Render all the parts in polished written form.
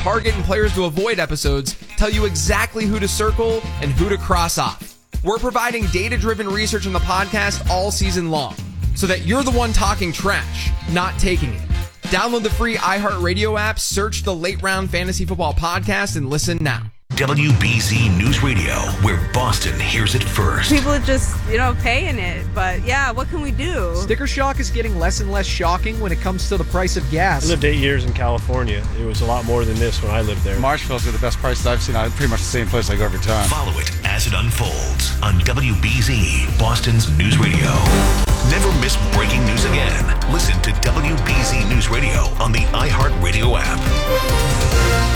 target and players to avoid episodes tell you exactly who to circle and who to cross off. We're providing data-driven research on the podcast all season long, so that you're the one talking trash, not taking it. Download the free iHeartRadio app, search the Late Round Fantasy Football Podcast, and listen now. WBZ News Radio, where Boston hears it first. People are just, paying it. But yeah, what can we do? Sticker shock is getting less and less shocking when it comes to the price of gas. I lived 8 years in California. It was a lot more than this when I lived there. Marshall's got the best prices I've seen. Pretty much the same place I go every time. Follow it as it unfolds on WBZ, Boston's News Radio. Never miss breaking news again. Listen to WBZ News Radio on the iHeartRadio app.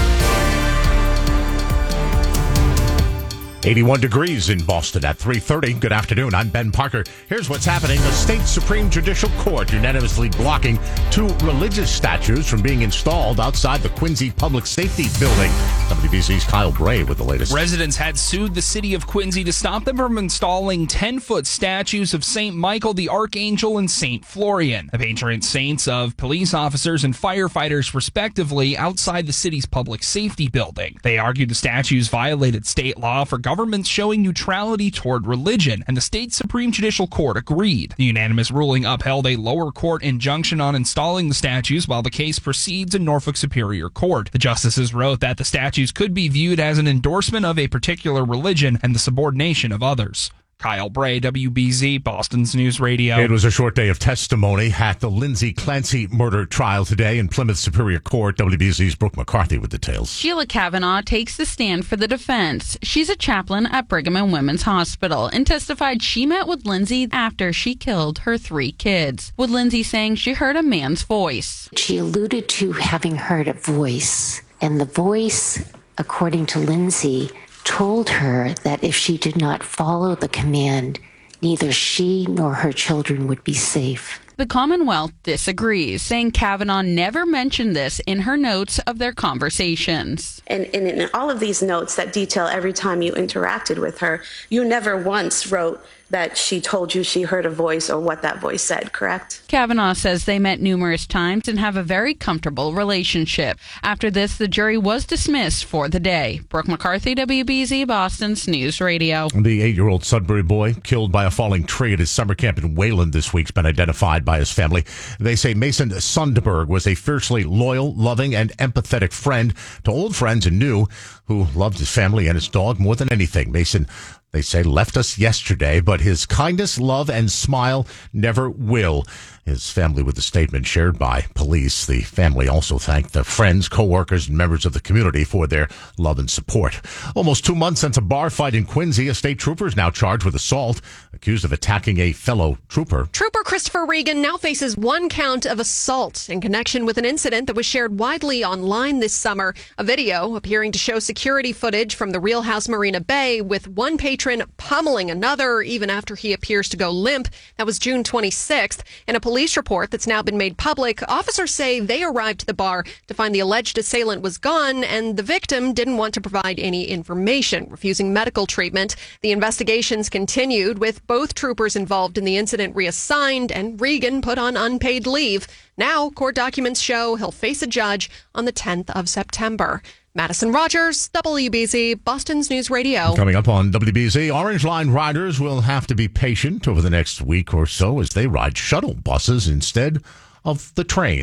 81 degrees in Boston at 3:30. Good afternoon. I'm Ben Parker. Here's what's happening. The state Supreme Judicial Court unanimously blocking 2 religious statues from being installed outside the Quincy Public Safety Building. WBC's Kyle Bray with the latest. Residents had sued the city of Quincy to stop them from installing 10-foot statues of St. Michael the Archangel and St. Florian, the patron saints of police officers and firefighters, respectively, outside the city's public safety building. They argued the statues violated state law for governments showing neutrality toward religion, and the state Supreme Judicial Court agreed. The unanimous ruling upheld a lower court injunction on installing the statues while the case proceeds in Norfolk Superior Court. The justices wrote that the statues could be viewed as an endorsement of a particular religion and the subordination of others. Kyle Bray, WBZ, Boston's News Radio. It was a short day of testimony at the Lindsay Clancy murder trial today in Plymouth Superior Court. WBZ's Brooke McCarthy with details. Sheila Kavanaugh takes the stand for the defense. She's a chaplain at Brigham and Women's Hospital and testified she met with Lindsay after she killed her 3 kids, with Lindsay saying she heard a man's voice. She alluded to having heard a voice, and the voice, according to Lindsay, told her that if she did not follow the command, neither she nor her children would be safe. The Commonwealth disagrees, saying Kavanaugh never mentioned this in her notes of their conversations. And in all of these notes that detail every time you interacted with her, you never once wrote that she told you she heard a voice or what that voice said, correct? Kavanaugh says they met numerous times and have a very comfortable relationship. After this, the jury was dismissed for the day. Brooke McCarthy, WBZ, Boston's News Radio. The 8-year-old Sudbury boy killed by a falling tree at his summer camp in Wayland this week's been identified by his family. They say Mason Sundberg was a fiercely loyal, loving, and empathetic friend to old friends and new, who loved his family and his dog more than anything. Mason, they say, left us yesterday, but his kindness, love, and smile never will. His family with a statement shared by police. The family also thanked the friends, co-workers, and members of the community for their love and support. Almost 2 months since a bar fight in Quincy, a state trooper is now charged with assault, accused of attacking a fellow trooper. Trooper Christopher Regan now faces 1 count of assault in connection with an incident that was shared widely online this summer. A video appearing to show security footage from the Real House Marina Bay with one patron pummeling another even after he appears to go limp. That was June 26th. In a police report that's now been made public, officers say they arrived to the bar to find the alleged assailant was gone and the victim didn't want to provide any information, refusing medical treatment. The investigations continued with both troopers involved in the incident reassigned and Regan put on unpaid leave. Now, court documents show he'll face a judge on the 10th of September. Madison Rogers, WBZ, Boston's News Radio. Coming up on WBZ, Orange Line riders will have to be patient over the next week or so as they ride shuttle buses instead of the trains.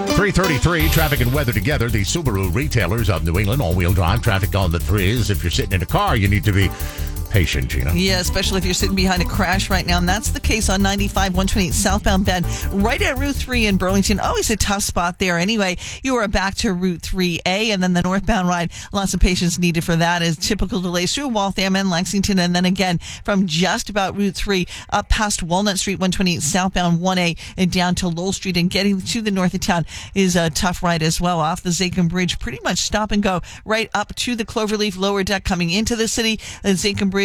3:33, traffic and weather together. The Subaru retailers of New England, all-wheel drive traffic on the 3s. If you're sitting in a car, you need to be patient, Gina. Yeah, especially if you're sitting behind a crash right now. And that's the case on 95, 128 southbound Bend, right at Route 3 in Burlington. Always a tough spot there. Anyway, you are back to Route 3A, and then the northbound ride. Lots of patience needed for that, as typical delays through Waltham and Lexington, and then again from just about Route 3 up past Walnut Street, 128 southbound 1A, and down to Lowell Street. And getting to the north of town is a tough ride as well. Off the Zachem Bridge, pretty much stop and go right up to the Cloverleaf lower deck coming into the city. The Zachem Bridge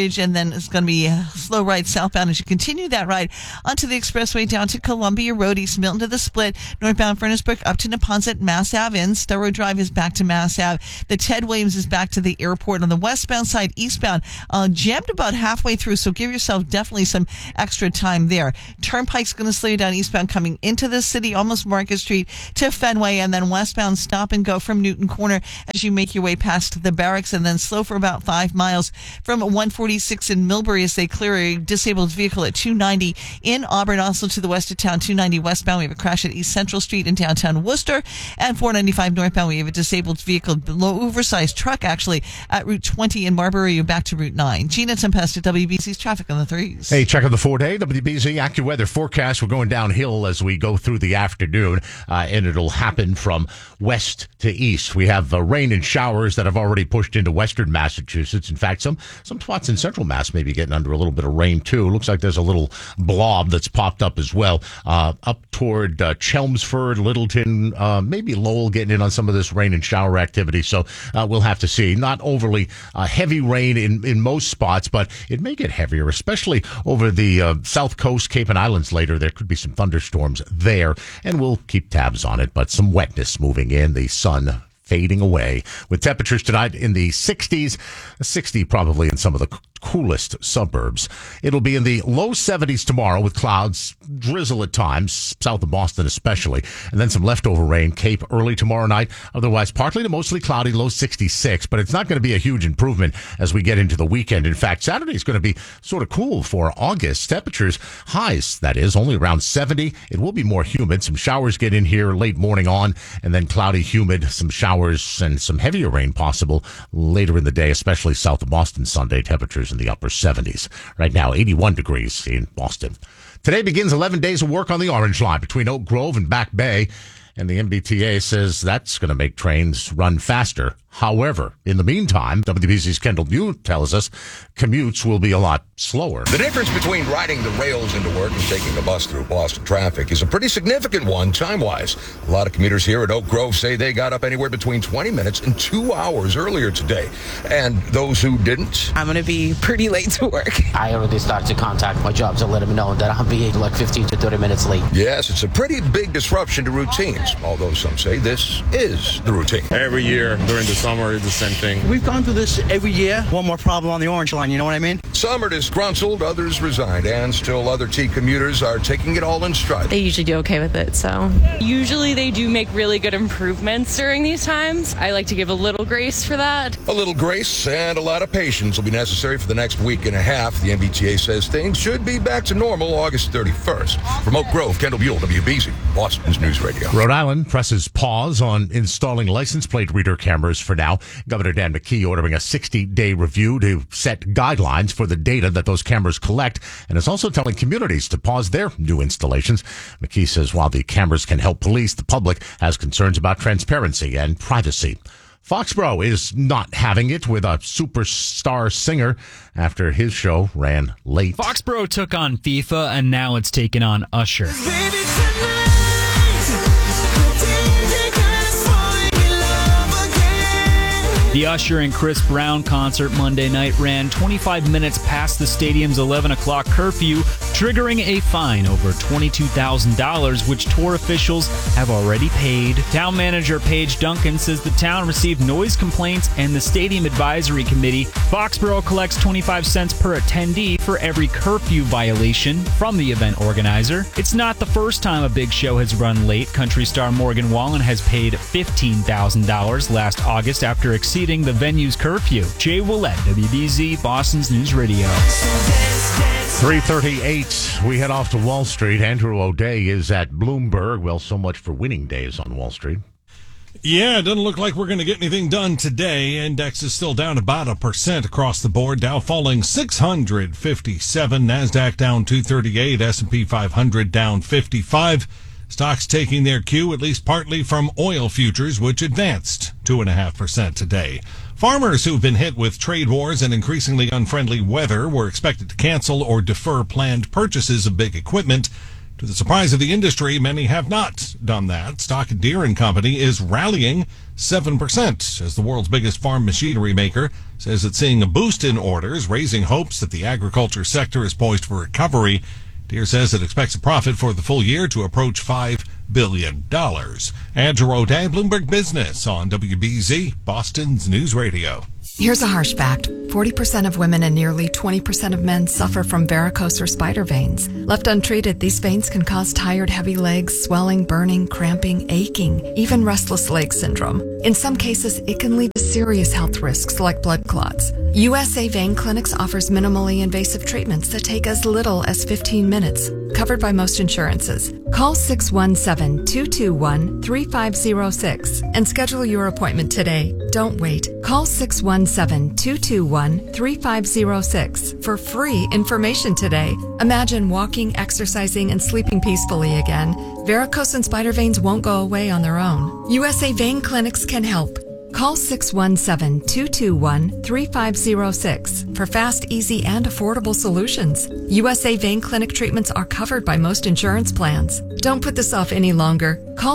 Bridge, and then it's going to be a slow ride southbound as you continue that ride onto the expressway down to Columbia Road, East Milton to the Split, northbound Furnace Brook up to Neponset, Mass Ave in. Star Drive is back to Mass Ave. The Ted Williams is back to the airport. On the westbound side, eastbound, jammed about halfway through, so give yourself definitely some extra time there. Turnpike's going to slow you down eastbound coming into the city, almost Market Street to Fenway, and then westbound stop and go from Newton Corner as you make your way past the barracks, and then slow for about 5 miles from 146 in Millbury as they clear a disabled vehicle at 290 in Auburn. Also to the west of town, 290 westbound, we have a crash at East Central Street in downtown Worcester, and 495 northbound, we have a disabled vehicle, low oversized truck actually, at Route 20 in Marbury. You're back to Route 9. Gina Tempest at WBC's Traffic on the 3s. Hey, check out the 4-day WBZ AccuWeather forecast. We're going downhill as we go through the afternoon, and it'll happen from west to east. We have rain and showers that have already pushed into western Massachusetts. In fact, some spots in central Mass may be getting under a little bit of rain, too. Looks like there's a little blob that's popped up as well. Up toward Chelmsford, Littleton, maybe Lowell getting in on some of this rain and shower activity. So we'll have to see. Not overly heavy rain in most spots, but it may get heavier, especially over the south coast, Cape and Islands later. There could be some thunderstorms there, and we'll keep tabs on it. But some wetness moving in, the sun fading away, with temperatures tonight in the 60s, 60 probably in some of the coolest suburbs. It'll be in the low 70s tomorrow with clouds, drizzle at times, south of Boston especially, and then some leftover rain, Cape early tomorrow night. Otherwise, partly to mostly cloudy, low 66, but it's not going to be a huge improvement as we get into the weekend. In fact, Saturday is going to be sort of cool for August. Temperatures, highs, that is, only around 70. It will be more humid. Some showers get in here late morning on, and then cloudy, humid, some showers and some heavier rain possible later in the day, especially south of Boston Sunday. Temperatures in the upper 70s. Right now, 81 degrees in Boston. Today begins 11 days of work on the Orange Line between Oak Grove and Back Bay, and the MBTA says that's going to make trains run faster. However, in the meantime, WBC's Kendall Mute tells us commutes will be a lot slower. The difference between riding the rails into work and taking a bus through Boston traffic is a pretty significant one time-wise. A lot of commuters here at Oak Grove say they got up anywhere between 20 minutes and 2 hours earlier today. And those who didn't? I'm going to be pretty late to work. I already started to contact my job to let them know that I'll be like 15 to 30 minutes late. Yes, it's a pretty big disruption to routines, although some say this is the routine. Every year during the summer, it's the same thing. We've gone through this every year. One more problem on the Orange Line, you know what I mean? Some are disgruntled, others resigned, and still other T commuters are taking it all in stride. They usually do okay with it, so. Usually they do make really good improvements during these times. I like to give a little grace for that. A little grace and a lot of patience will be necessary for the next week and a half. The MBTA says things should be back to normal August 31st. From Oak Grove, Kendall Buell, WBZ, Boston's News Radio. Rhode Island presses pause on installing license plate reader cameras for now. Governor Dan McKee ordering a 60-day review to set guidelines for the data that those cameras collect, and is also telling communities to pause their new installations. McKee says while the cameras can help police, the public has concerns about transparency and privacy. Foxborough is not having it with a superstar singer after his show ran late. Foxborough took on FIFA, and now it's taken on Usher. The Usher and Chris Brown concert Monday night ran 25 minutes past the stadium's 11 o'clock curfew, triggering a fine over $22,000, which tour officials have already paid. Town manager Paige Duncan says the town received noise complaints and the Stadium Advisory Committee. Foxborough collects 25 cents per attendee for every curfew violation from the event organizer. It's not the first time a big show has run late. Country star Morgan Wallen has paid $15,000 last August after exceeding the venue's curfew. Jay Willett, WBZ, Boston's News Radio. 3:38. We head off to Wall Street. Andrew O'Day is at Bloomberg. Well, so much for winning days on Wall Street. Yeah, it doesn't look like we're going to get anything done today. Index is still down about 1% across the board. Dow falling 657. NASDAQ down 238. S&P 500 down 55. Stocks taking their cue, at least partly, from oil futures, which advanced 2.5% today. Farmers who've been hit with trade wars and increasingly unfriendly weather were expected to cancel or defer planned purchases of big equipment. To the surprise of the industry, many have not done that. Stock Deere & Company is rallying 7% as the world's biggest farm machinery maker says it's seeing a boost in orders, raising hopes that the agriculture sector is poised for recovery. Deere says it expects a profit for the full year to approach $5 billion. Andrew O'Day, Bloomberg Business on WBZ, Boston's News Radio. Here's a harsh fact. 40% of women and nearly 20% of men suffer from varicose or spider veins. Left untreated, these veins can cause tired, heavy legs, swelling, burning, cramping, aching, even restless leg syndrome. In some cases, it can lead to serious health risks like blood clots. USA Vein Clinics offers minimally invasive treatments that take as little as 15 minutes, covered by most insurances. Call 617-221-3506 and schedule your appointment today. Don't wait. Call 617-221-3506 for free information today. Imagine walking, exercising, and sleeping peacefully again. Varicose and spider veins won't go away on their own. USA Vein Clinics can help. Call 617-221-3506 for fast, easy, and affordable solutions. USA Vein Clinic treatments are covered by most insurance plans. Don't put this off any longer. Call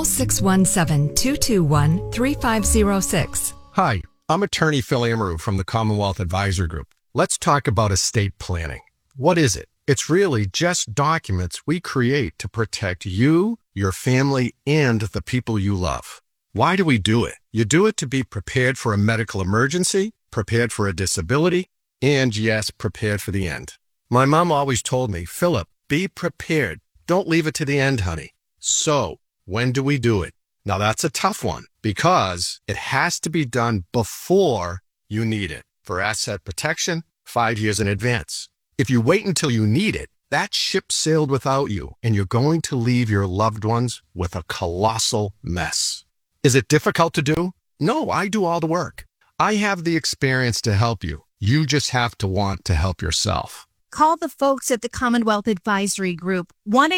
617-221-3506. Hi, I'm attorney Phil Amaru from the Commonwealth Advisor Group. Let's talk about estate planning. What is it? It's really just documents we create to protect you, your family, and the people you love. Why do we do it? You do it to be prepared for a medical emergency, prepared for a disability, and yes, prepared for the end. My mom always told me, Philip, be prepared. Don't leave it to the end, honey. So, when do we do it? Now that's a tough one because it has to be done before you need it. For asset protection, 5 years in advance. If you wait until you need it, that ship sailed without you, and you're going to leave your loved ones with a colossal mess. Is it difficult to do? No, I do all the work. I have the experience to help you. You just have to want to help yourself. Call the folks at the Commonwealth Advisory Group,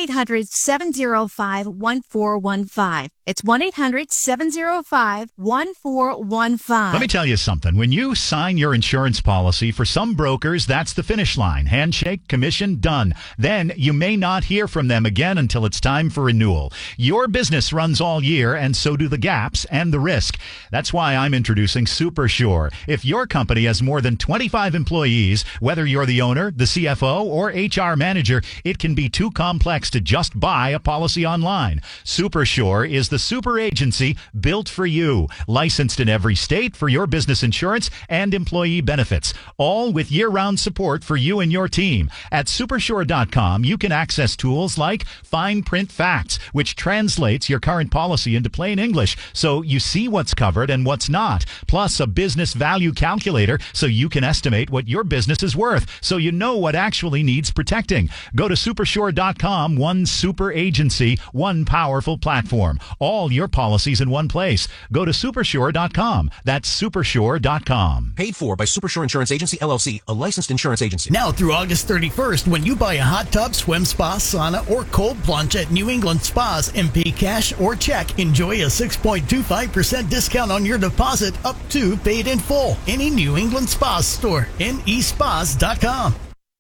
1-800-705-1415. It's 1-800-705-1415. Let me tell you something. When you sign your insurance policy, for some brokers, that's the finish line. Handshake, commission, done. Then you may not hear from them again until it's time for renewal. Your business runs all year, and so do the gaps and the risk. That's why I'm introducing SuperSure. If your company has more than 25 employees, whether you're the owner, the CFO, or HR manager, it can be too complex to just buy a policy online. SuperSure is the super agency built for you, licensed in every state for your business insurance and employee benefits, all with year-round support for you and your team. At Supersure.com, you can access tools like Fine Print Facts, which translates your current policy into plain English so you see what's covered and what's not, plus a business value calculator so you can estimate what your business is worth so you know what actually needs protecting. Go to Supersure.com, one super agency, one powerful platform. All your policies in one place. Go to Supersure.com. That's Supersure.com. Paid for by Supersure Insurance Agency, LLC, a licensed insurance agency. Now through August 31st, when you buy a hot tub, swim spa, sauna, or cold plunge at New England Spas and pay cash or check, enjoy a 6.25% discount on your deposit up to paid in full. Any New England Spas store. nespas.com.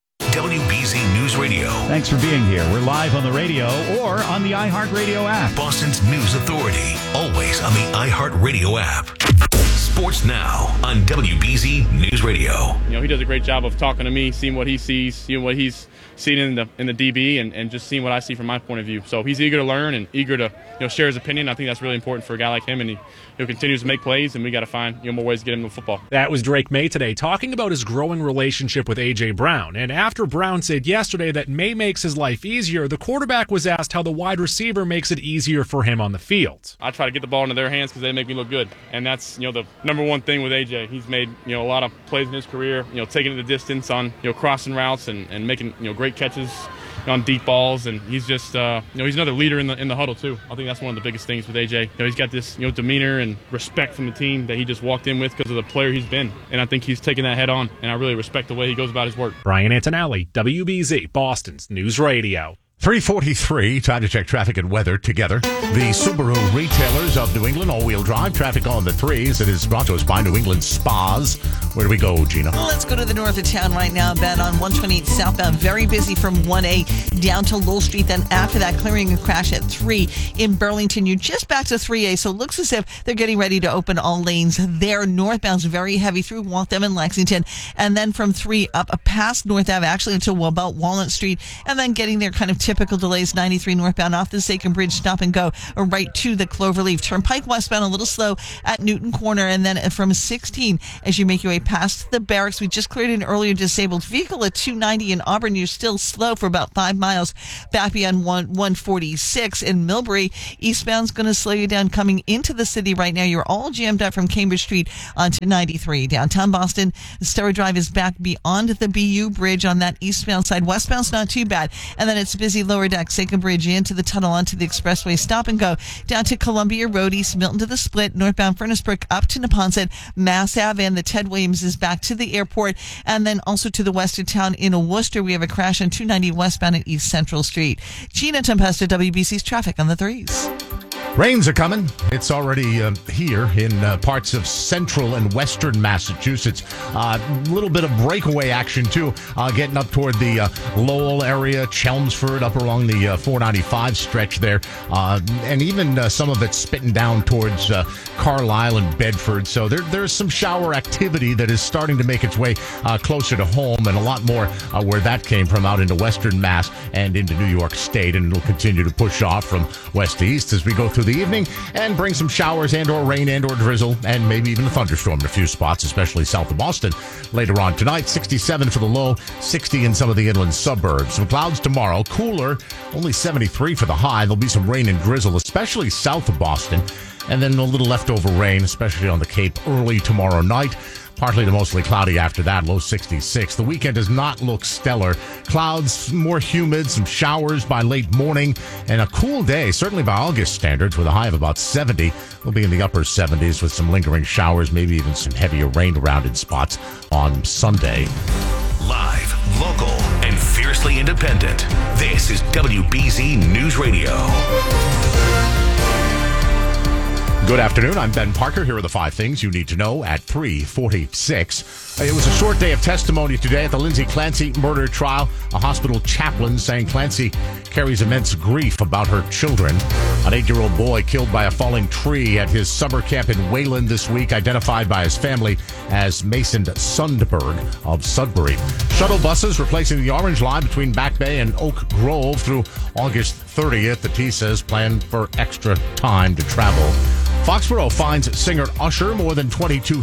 WBZ News Radio. Thanks for being here. We're live on the radio or on the iHeartRadio app. Boston's News Authority. Always on the iHeartRadio app. Sports Now on WBZ News Radio. You know, he does a great job of talking to me, seeing what he sees, seeing what he's seen in the DB, and just seeing what I see from my point of view. So he's eager to learn and eager to share his opinion. I think that's really important for a guy like him, and he continues to make plays, and we got to find more ways to get him the football. That was Drake May today talking about his growing relationship with A.J. Brown. And after Brown said yesterday that May makes his life easier, the quarterback was asked how the wide receiver makes it easier for him on the field. I try to get the ball into their hands because they make me look good, and that's the number one thing with A.J. He's made a lot of plays in his career, taking it the distance on crossing routes and making great catches on deep balls, and he's just he's another leader in the huddle too. I think that's one of the biggest things with AJ. He's got this demeanor and respect from the team that he just walked in with because of the player he's been, and I think he's taking that head on, and I really respect the way he goes about his work. Brian Antonelli, WBZ, Boston's News Radio. 3:43, time to check traffic and weather together. The Subaru retailers of New England, all-wheel drive, traffic on the threes. It is brought to us by New England Spas. Where do we go, Gina? Let's go to the north of town right now, Ben, on 128 southbound. Very busy from 1A down to Lowell Street. Then after that, clearing a crash at 3 in Burlington. You're just back to 3A, so it looks as if they're getting ready to open all lanes there. Northbound's very heavy through Waltham and Lexington. And then from 3 up past North Ave, actually until about Walnut Street. And then getting there kind of typical delays, 93 northbound off the Saken Bridge, stop and go right to the Cloverleaf Turnpike. Westbound a little slow at Newton Corner, and then from 16 as you make your way past the barracks. We just cleared an earlier disabled vehicle at 290 in Auburn. You're still slow for about 5 miles back beyond 146 in Millbury. Eastbound's going to slow you down coming into the city right now. You're all jammed up from Cambridge Street onto 93. Downtown Boston, Stower Drive is back beyond the BU Bridge on that eastbound side. Westbound's not too bad, and then it's busy lower deck, Saken Bridge into the tunnel onto the expressway, stop and go down to Columbia Road, East Milton to the Split, northbound Furnace Brook up to Neponset, Mass Ave, and the Ted Williams is back to the airport, and then also to the west of town in Worcester. We have a crash on 290 westbound at East Central Street. Gina Tempesta, WBC's traffic on the threes. Rains are coming. It's already here in parts of central and western Massachusetts. A little bit of breakaway action, too, getting up toward the Lowell area, Chelmsford, up along the 495 stretch there. And even some of it spitting down towards Carlisle and Bedford. So there's some shower activity that is starting to make its way closer to home, and a lot more where that came from out into western Mass and into New York State. And it'll continue to push off from west to east as we go through the evening and bring some showers and or rain and or drizzle and maybe even a thunderstorm in a few spots, especially south of Boston later on tonight. 67 for the low, 60 in some of the inland suburbs. Some clouds tomorrow, cooler, only 73 for the high. There'll be some rain and drizzle, especially south of Boston, and then a little leftover rain, especially on the Cape early tomorrow night. Partly to mostly cloudy after that, low 66. The weekend does not look stellar. Clouds, more humid, some showers by late morning, and a cool day, certainly by August standards, with a high of about 70. We'll be in the upper 70s with some lingering showers, maybe even some heavier rain around in spots on Sunday. Live, local, and fiercely independent. This is WBZ News Radio. Good afternoon. I'm Ben Parker. Here are the 5 things you need to know at 3:46. It was a short day of testimony today at the Lindsay Clancy murder trial. A hospital chaplain saying Clancy carries immense grief about her children. An 8-year-old boy killed by a falling tree at his summer camp in Wayland this week, identified by his family as Mason Sundberg of Sudbury. Shuttle buses replacing the Orange Line between Back Bay and Oak Grove through August 30th. The T says planned for extra time to travel. Foxborough fines singer Usher more than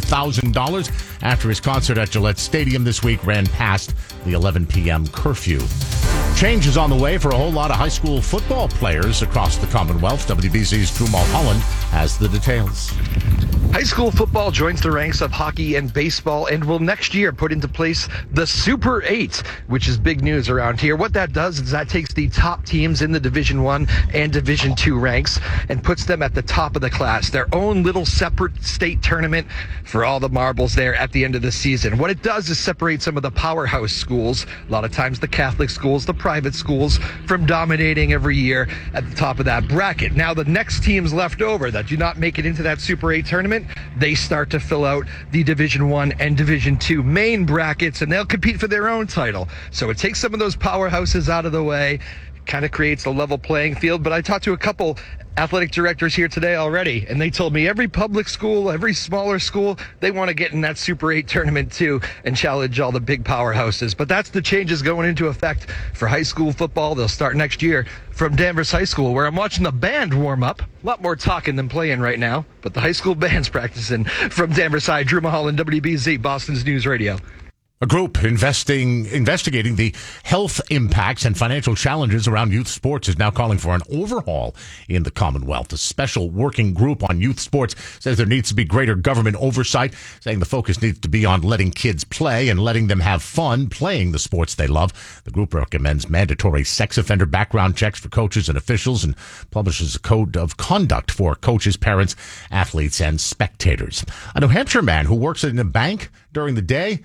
$22,000 after his concert at Gillette Stadium this week ran past the 11 p.m. curfew. Change is on the way for a whole lot of high school football players across the Commonwealth. WBC's Drew Mulholland has the details. High school football joins the ranks of hockey and baseball and will next year put into place the Super 8, which is big news around here. What that does is that takes the top teams in the Division I and Division II ranks and puts them at the top of the class. Their own little separate state tournament for all the marbles there at the end of the season. What it does is separate some of the powerhouse schools, a lot of times the Catholic schools, the private schools, from dominating every year at the top of that bracket. Now the next teams left over that do not make it into that Super 8 tournament, they start to fill out the Division I and Division II main brackets, and they'll compete for their own title. So it takes some of those powerhouses out of the way, kind of creates a level playing field. But I talked to a couple athletic directors here today already, and they told me every public school, every smaller school, they want to get in that Super 8 tournament too and challenge all the big powerhouses. But that's the changes going into effect for high school football. They'll start next year from Danvers High School, where I'm watching the band warm up. A lot more talking than playing right now, but the high school band's practicing. From Danvers High, Drew Mulholland, WBZ, Boston's News Radio. A group investigating the health impacts and financial challenges around youth sports is now calling for an overhaul in the Commonwealth. A special working group on youth sports says there needs to be greater government oversight, saying the focus needs to be on letting kids play and letting them have fun playing the sports they love. The group recommends mandatory sex offender background checks for coaches and officials and publishes a code of conduct for coaches, parents, athletes, and spectators. A New Hampshire man who works in a bank during the day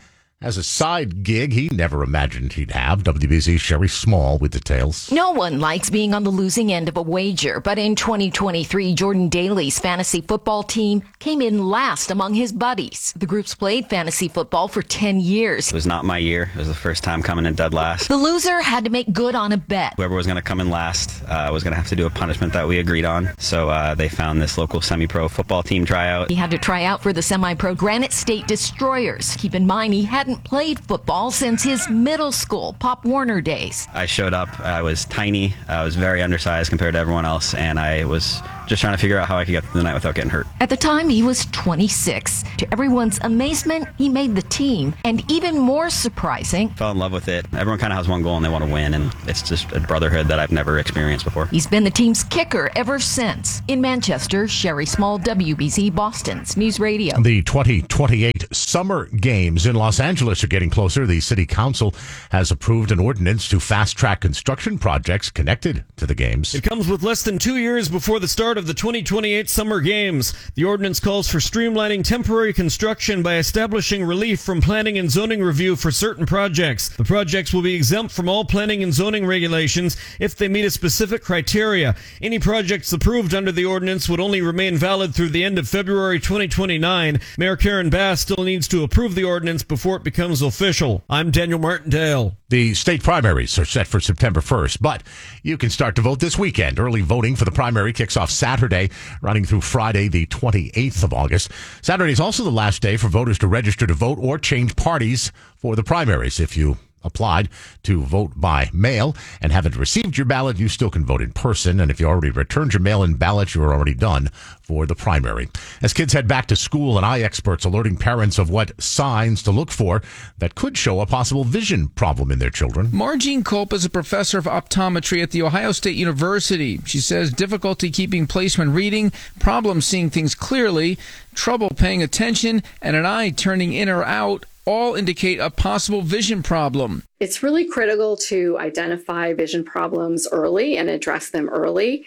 As a side gig he never imagined he'd have. WBZ's Sherry Small with details. No one likes being on the losing end of a wager, but in 2023, Jordan Daly's fantasy football team came in last among his buddies. The group's played fantasy football for 10 years. It was not my year. It was the first time coming in dead last. The loser had to make good on a bet. Whoever was going to come in last was going to have to do a punishment that we agreed on. So they found this local semi-pro football team tryout. He had to try out for the semi-pro Granite State Destroyers. Keep in mind, he hadn't played football since his middle school Pop Warner days. I showed up. I was tiny. I was very undersized compared to everyone else, and I was just trying to figure out how I could get through the night without getting hurt. At the time, he was 26. To everyone's amazement, he made the team. And even more surprising, Fell in love with it. Everyone kind of has one goal and they want to win, and it's just a brotherhood that I've never experienced before. He's been the team's kicker ever since. In Manchester, Sherry Small, WBZ Boston's News Radio. The 2028 Summer Games in Los Angeles are getting closer. The City Council has approved an ordinance to fast-track construction projects connected to the games. It comes with less than 2 years before the start of the 2028 Summer Games. The ordinance calls for streamlining temporary construction by establishing relief from planning and zoning review for certain projects. The projects will be exempt from all planning and zoning regulations if they meet a specific criteria. Any projects approved under the ordinance would only remain valid through the end of February 2029. Mayor Karen Bass still needs to approve the ordinance before it becomes official. I'm Daniel Martindale. The state primaries are set for September 1st, but you can start to vote this weekend. Early voting for the primary kicks off Saturday, running through Friday, the 28th of August. Saturday is also the last day for voters to register to vote or change parties for the primaries. If you applied to vote by mail and haven't received your ballot, you still can vote in person. And if you already returned your mail-in ballot, you're already done for the primary. As kids head back to school, and eye experts alerting parents of what signs to look for that could show a possible vision problem in their children. Margene Culp is a professor of optometry at The Ohio State University. She says difficulty keeping place when reading, problems seeing things clearly, trouble paying attention, and an eye turning in or out all indicate a possible vision problem. It's really critical to identify vision problems early and address them early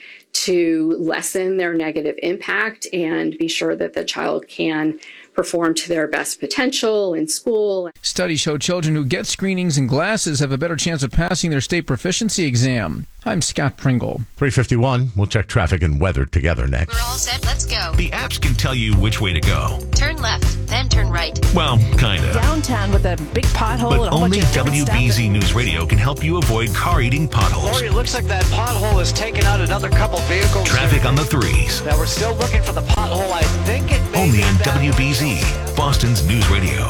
to lessen their negative impact and be sure that the child can perform to their best potential in school. Studies show children who get screenings and glasses have a better chance of passing their state proficiency exam. I'm Scott Pringle. 3:51. We'll check traffic and weather together next. We're all set. Let's go. The apps can tell you which way to go. Turn left, then turn right. Well, kind of. Downtown with a big pothole But and a whole only bunch of WBZ News Radio can help you avoid car-eating potholes. Lori, it looks like that pothole has taken out another couple vehicles. Traffic on the threes. Now, we're still looking for the pothole. I think it may Only be on that WBZ, Boston's News Radio.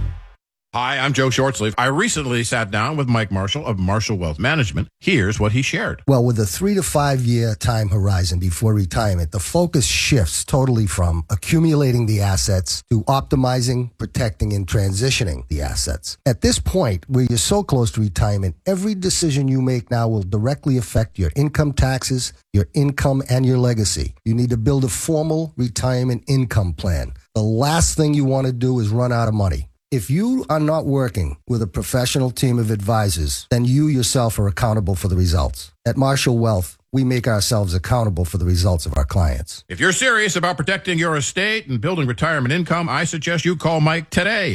Hi, I'm Joe Shortsleeve. I recently sat down with Mike Marshall of Marshall Wealth Management. Here's what he shared. Well, with a 3 to 5 year time horizon before retirement, the focus shifts totally from accumulating the assets to optimizing, protecting, and transitioning the assets. At this point, where you're so close to retirement, every decision you make now will directly affect your income taxes, your income, and your legacy. You need to build a formal retirement income plan. The last thing you want to do is run out of money. If you are not working with a professional team of advisors, then you yourself are accountable for the results. At Marshall Wealth, we make ourselves accountable for the results of our clients. If you're serious about protecting your estate and building retirement income, I suggest you call Mike today,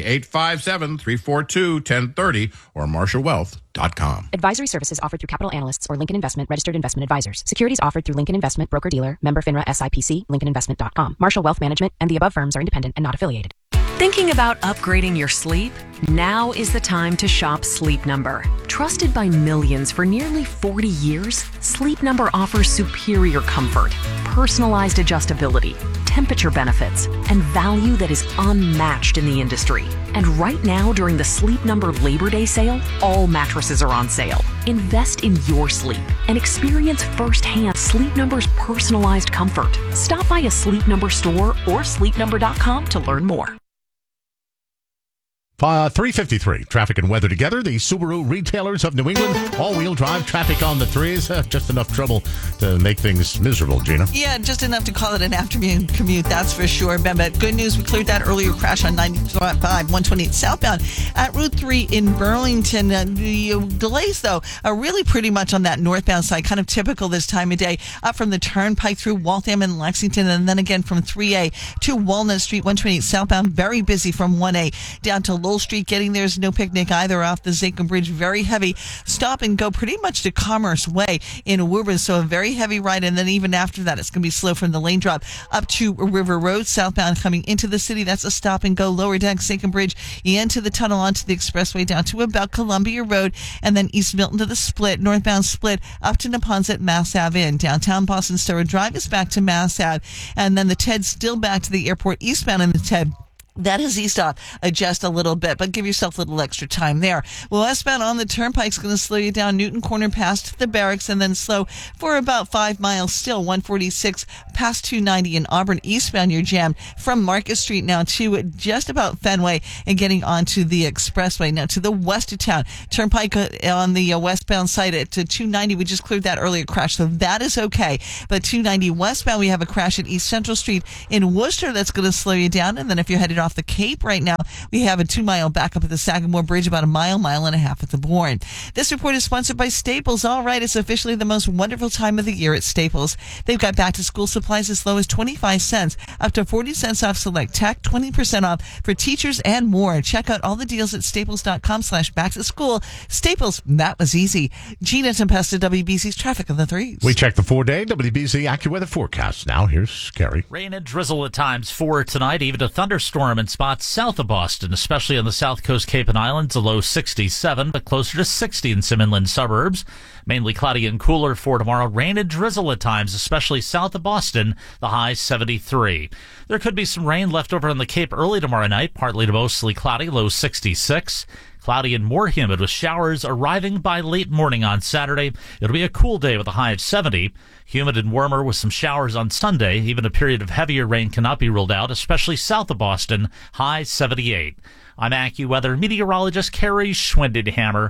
857-342-1030 or marshallwealth.com. Advisory services offered through Capital Analysts or Lincoln Investment Registered Investment Advisors. Securities offered through Lincoln Investment Broker-Dealer, member FINRA SIPC, LincolnInvestment.com. Marshall Wealth Management and the above firms are independent and not affiliated. Thinking about upgrading your sleep? Now is the time to shop Sleep Number. Trusted by millions for nearly 40 years, Sleep Number offers superior comfort, personalized adjustability, temperature benefits, and value that is unmatched in the industry. And right now, during the Sleep Number Labor Day sale, all mattresses are on sale. Invest in your sleep and experience firsthand Sleep Number's personalized comfort. Stop by a Sleep Number store or sleepnumber.com to learn more. 3:53. Traffic and weather together. The Subaru Retailers of New England. All-wheel drive traffic on the threes. Just enough trouble to make things miserable, Gina. Yeah, just enough to call it an afternoon commute, that's for sure, Ben. But good news, we cleared that earlier crash on 95, 128 southbound at Route 3 in Burlington. The delays, though, are really pretty much on that northbound side, kind of typical this time of day. Up from the Turnpike through Waltham and Lexington, and then again from 3A to Walnut Street, 128 southbound. Very busy from 1A down to Lowell Street getting there is no picnic either off the Zakim Bridge. Very heavy. Stop and go pretty much to Commerce Way in Woburn. So a very heavy ride. And then even after that, it's going to be slow from the lane drop up to River Road, southbound coming into the city. That's a stop and go. Lower deck, Zakim Bridge, into the tunnel onto the expressway down to about Columbia Road, and then East Milton to the Split, northbound Split up to Neponset, Mass Ave in. Downtown Boston Stoward Drive is back to Mass Ave, and then the TED still back to the airport eastbound in the TED. That is east off just a little bit, but give yourself a little extra time there. Well, westbound on the Turnpike's going to slow you down Newton Corner past the barracks, and then slow for about 5 miles still. 146 past 290 in Auburn. Eastbound, you're jammed from Market Street now to just about Fenway and getting onto the expressway. Now to the west of town, Turnpike on the westbound side at 290. We just cleared that earlier crash, so that is okay. But 290 westbound, we have a crash at East Central Street in Worcester that's going to slow you down. And then if you're headed off the Cape right now, we have a 2-mile backup at the Sagamore Bridge, about a mile and a half at the Bourne. This report is sponsored by Staples. All right, it's officially the most wonderful time of the year at Staples. They've got back to school supplies as low as 25 cents, up to 40 cents off select tech, 20% off for teachers and more. Check out all the deals at staples.com/back to school. Staples, that was easy. Gina Tempesta, WBC's traffic on the 3s. We check the 4-day WBC AccuWeather forecast. Now here's Gary. Rain and drizzle at times for tonight, even a thunderstorm in spots south of Boston, especially on the south coast Cape and Islands, a low 67, but closer to 60 in some inland suburbs. Mainly cloudy and cooler for tomorrow. Rain and drizzle at times, especially south of Boston, the high 73. There could be some rain left over on the Cape early tomorrow night, partly to mostly cloudy, low 66. Cloudy and more humid with showers arriving by late morning on Saturday. It'll be a cool day with a high of 70. Humid and warmer with some showers on Sunday. Even a period of heavier rain cannot be ruled out, especially south of Boston, high 78. I'm AccuWeather meteorologist Carrie Schwindenhammer,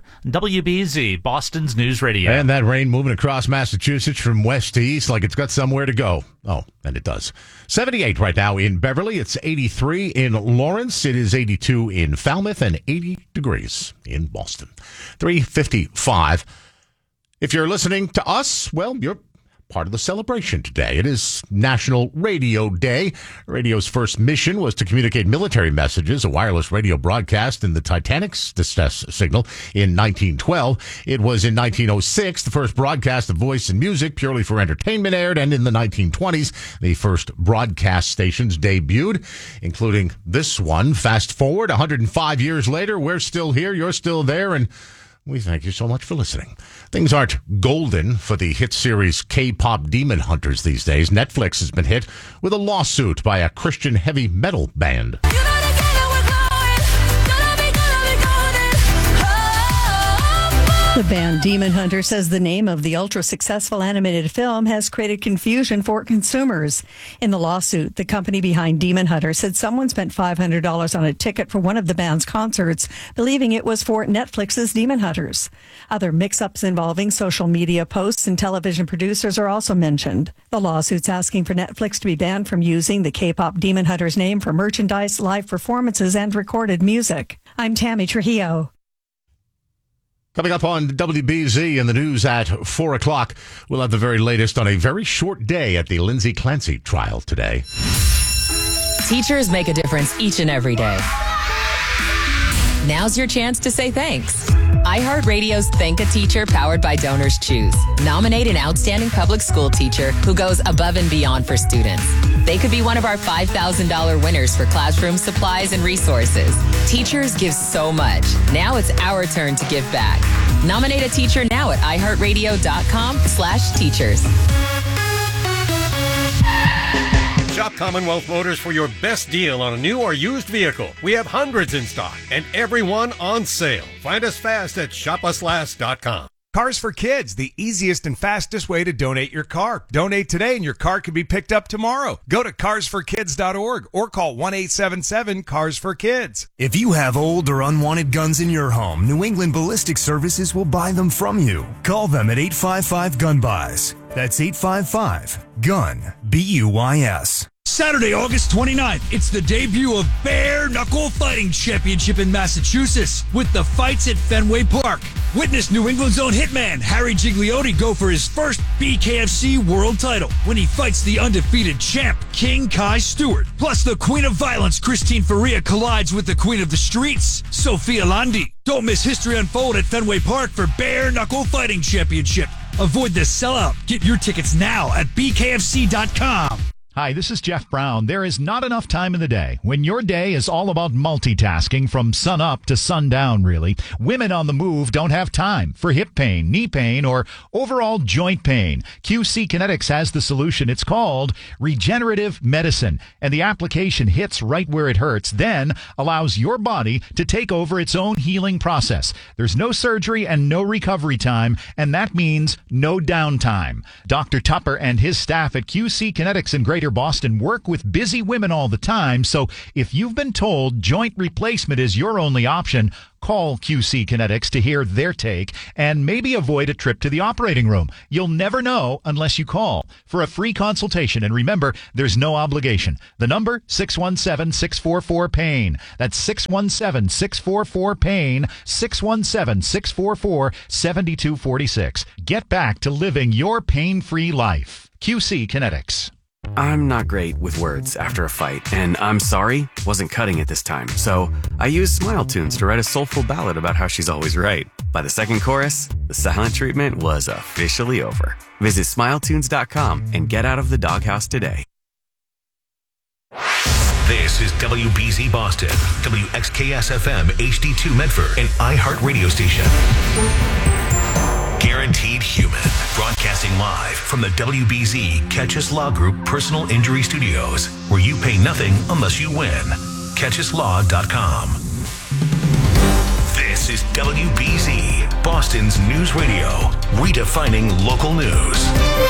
WBZ, Boston's News Radio. And that rain moving across Massachusetts from west to east like it's got somewhere to go. Oh, and it does. 78 right now in Beverly. It's 83 in Lawrence. It is 82 in Falmouth and 80 degrees in Boston. 3:55. If you're listening to us, well, you're part of the celebration today. It is National Radio Day. Radio's first mission was to communicate military messages, a wireless radio broadcast in the Titanic's distress signal in 1912. It was in 1906 the first broadcast of voice and music purely for entertainment aired, and in the 1920s the first broadcast stations debuted, including this one. Fast forward 105 years later, we're still here, you're still there, and we thank you so much for listening. Things aren't golden for the hit series K-pop Demon Hunters these days. Netflix has been hit with a lawsuit by a Christian heavy metal band. The band Demon Hunter says the name of the ultra-successful animated film has created confusion for consumers. In the lawsuit, the company behind Demon Hunter said someone spent $500 on a ticket for one of the band's concerts, believing it was for Netflix's Demon Hunters. Other mix-ups involving social media posts and television producers are also mentioned. The lawsuit's asking for Netflix to be banned from using the K-pop Demon Hunters name for merchandise, live performances, and recorded music. I'm Tammy Trujillo. Coming up on WBZ in the news at 4 o'clock, we'll have the very latest on a very short day at the Lindsay Clancy trial today. Teachers make a difference each and every day. Now's your chance to say thanks. iHeartRadio's Thank a Teacher, powered by Donors Choose. Nominate an outstanding public school teacher who goes above and beyond for students. They could be one of our $5,000 winners for classroom supplies and resources. Teachers give so much. Now it's our turn to give back. Nominate a teacher now at iHeartRadio.com/teachers. Shop Commonwealth Motors for your best deal on a new or used vehicle. We have hundreds in stock and every one on sale. Find us fast at shopuslast.com. Cars for Kids, the easiest and fastest way to donate your car. Donate today and your car can be picked up tomorrow. Go to carsforkids.org or call 1-877-CARS-FOR-KIDS. If you have old or unwanted guns in your home, New England Ballistic Services will buy them from you. Call them at 855-GUN-BUYS. That's 855-GUN-BUYS. Saturday, August 29th, it's the debut of Bare Knuckle Fighting Championship in Massachusetts with the fights at Fenway Park. Witness New England's own hitman, Harry Gigliotti, go for his first BKFC world title when he fights the undefeated champ, King Kai Stewart. Plus, the Queen of Violence, Christine Faria, collides with the Queen of the Streets, Sophia Landi. Don't miss history unfold at Fenway Park for Bare Knuckle Fighting Championship. Avoid the sellout. Get your tickets now at BKFC.com. Hi, this is Jeff Brown. There is not enough time in the day when your day is all about multitasking from sun up to sundown, really. Women on the move don't have time for hip pain, knee pain, or overall joint pain. QC Kinetics has the solution. It's called regenerative medicine, and the application hits right where it hurts, then allows your body to take over its own healing process. There's no surgery and no recovery time, and that means no downtime. Dr. Tupper and his staff at QC Kinetics in Greater Boston work with busy women all the time, so if you've been told joint replacement is your only option, call QC Kinetics to hear their take and maybe avoid a trip to the operating room. You'll never know unless you call for a free consultation. And remember, there's no obligation. The number, 617-644-PAIN. That's 617-644-PAIN, 617-644-7246. Get back to living your pain-free life. QC Kinetics. I'm not great with words after a fight, and I'm sorry wasn't cutting it this time. So I used Smile Tunes to write a soulful ballad about how she's always right. By the second chorus, the silent treatment was officially over. Visit SmileTunes.com and get out of the doghouse today. This is WBZ Boston, WXKS-FM HD2 Medford, an iHeart radio station. Guaranteed Human, broadcasting live from the WBZ Catchus Law Group Personal Injury Studios, where you pay nothing unless you win. CatchusLaw.com. This is WBZ, Boston's news radio, redefining local news.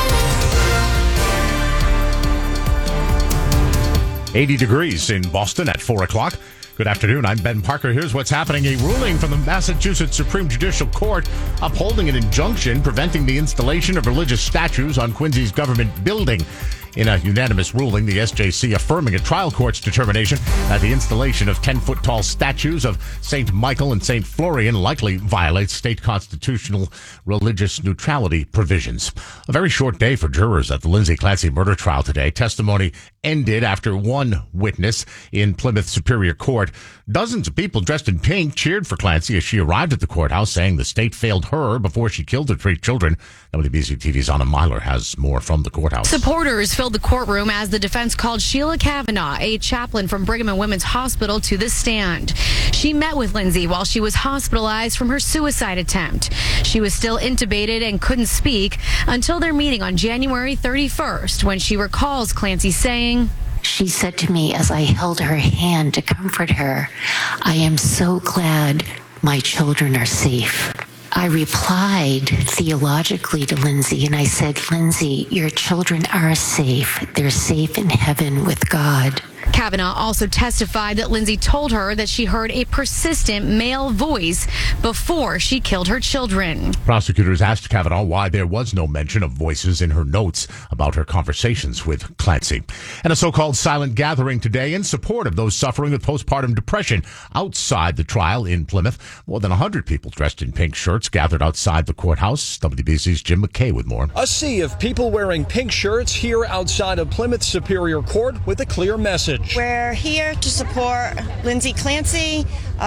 80 degrees in Boston at 4 o'clock. Good afternoon. I'm Ben Parker. Here's what's happening. A ruling from the Massachusetts Supreme Judicial Court upholding an injunction preventing the installation of religious statues on Quincy's government building. In a unanimous ruling, the SJC affirming a trial court's determination that the installation of 10-foot-tall statues of St. Michael and St. Florian likely violates state constitutional religious neutrality provisions. A very short day for jurors at the Lindsay Clancy murder trial today. Testimony ended after one witness in Plymouth Superior Court. Dozens of people dressed in pink cheered for Clancy as she arrived at the courthouse, saying the state failed her before she killed her 3 children. WBZ TV's Anna Myler has more from the courthouse. Supporters filled the courtroom as the defense called Sheila Kavanaugh, a chaplain from Brigham and Women's Hospital, to the stand. She met with Lindsay while she was hospitalized from her suicide attempt. She was still intubated and couldn't speak until their meeting on January 31st, when she recalls Clancy saying, "She said to me as I held her hand to comfort her, 'I am so glad my children are safe.' I replied theologically to Lindsay, and I said, 'Lindsay, your children are safe. They're safe in heaven with God.'" Kavanaugh also testified that Lindsay told her that she heard a persistent male voice before she killed her children. Prosecutors asked Kavanaugh why there was no mention of voices in her notes about her conversations with Clancy. And a so-called silent gathering today in support of those suffering with postpartum depression outside the trial in Plymouth. More than 100 people dressed in pink shirts gathered outside the courthouse. WBZ's Jim McKay with more. A sea of people wearing pink shirts here outside of Plymouth Superior Court with a clear message. We're here to support Lindsay Clancy.